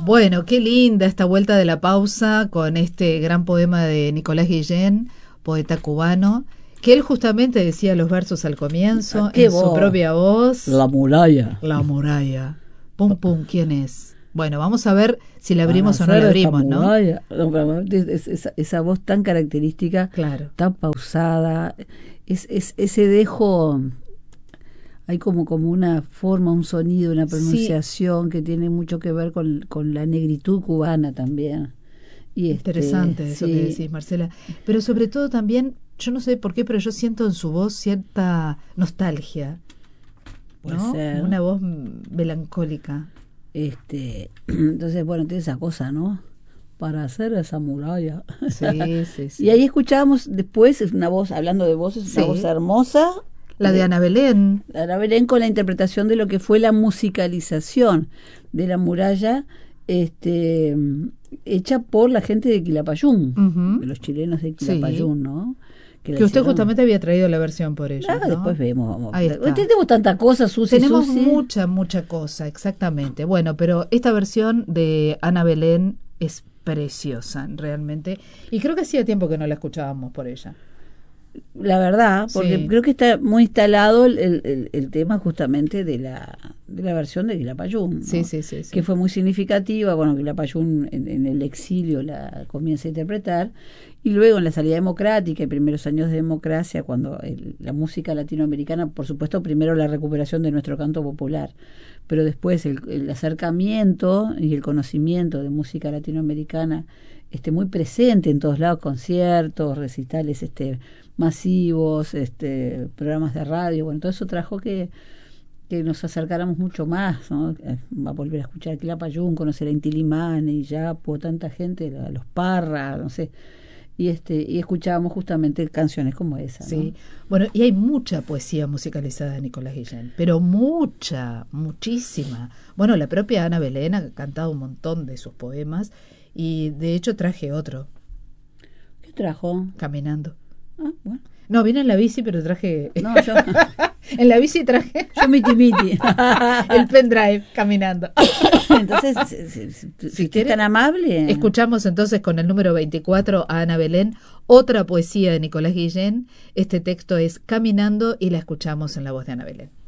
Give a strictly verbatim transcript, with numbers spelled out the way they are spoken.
Bueno, qué linda esta vuelta de la pausa con este gran poema de Nicolás Guillén, poeta cubano, que él justamente decía los versos al comienzo, ¿Qué en voz? su propia voz. La muralla. La muralla. Pum, pum, ¿quién es? Bueno, vamos a ver si la abrimos o no Para la hacer esta abrimos, ¿no? muralla. No, pero es- es- esa, esa voz tan característica, Claro. tan pausada, es, es ese dejo, hay como, como una forma, un sonido, una pronunciación que tiene mucho que ver con, con la negritud cubana también. Y este, Interesante eso sí. que decís, Marcela. Pero sobre todo también, yo no sé por qué, pero yo siento en su voz cierta nostalgia, Puede ¿no? ser. Una voz mm, melancólica. Este, entonces, bueno, tiene esa cosa, ¿no? Para hacer esa muralla. Sí, sí, sí. Y ahí escuchábamos después, es una voz, hablando de voces, una Sí. voz hermosa. La de Ana Belén. Ana Belén con la interpretación de lo que fue la musicalización de la muralla, este, hecha por la gente de Quilapayún, Ujú. de los chilenos de Sí. Quilapayún, ¿no? Que, la usted hicieron. justamente había traído la versión por ellos, Ah, ¿no? después vemos. Vamos. Ahí está. Tenemos tanta cosa, Susi, Tenemos Susi. mucha, mucha cosa, exactamente. Bueno, pero esta versión de Ana Belén es preciosa, realmente. Y creo que hacía tiempo que no la escuchábamos por ella. La verdad, porque Sí. creo que está muy instalado el, el, el tema justamente de la, de la versión de Quilapayún, ¿no? Sí, sí, sí, sí. Que fue muy significativa. Bueno, Quilapayún en, en el exilio la comienza a interpretar, y luego en la salida democrática y primeros años de democracia, cuando el, la música latinoamericana, por supuesto, primero la recuperación de nuestro canto popular, pero después el, el acercamiento y el conocimiento de música latinoamericana este, muy presente en todos lados, conciertos, recitales este masivos, este programas de radio, bueno, todo eso trajo que, que nos acercáramos mucho más, ¿no? Va a volver a escuchar Quilapayún, conocer a Inti Illimani, Yapo, tanta gente, a los Parra, no sé, y este y escuchábamos justamente canciones como esa, ¿no? Sí, bueno, y hay mucha poesía musicalizada de Nicolás Guillén, pero mucha, muchísima. Bueno, la propia Ana Belén ha cantado un montón de sus poemas y de hecho traje otro, ¿Qué trajo? Caminando. Ah, bueno. No, vine en la bici, pero traje... No, yo, en la bici traje yo miti miti. el pendrive, Caminando. Entonces, si, si, si, si usted quiere, es tan amable. Escuchamos entonces con el número veinticuatro a Ana Belén, otra poesía de Nicolás Guillén. Este texto es Caminando y la escuchamos en la voz de Ana Belén.